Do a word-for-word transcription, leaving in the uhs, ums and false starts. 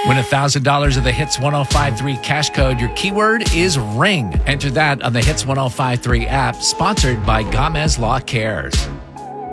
Win one thousand dollars of the Hits ten fifty-three cash code. Your keyword is ring. Enter that on the Hits ten fifty-three app, sponsored by Gamez Law Cares.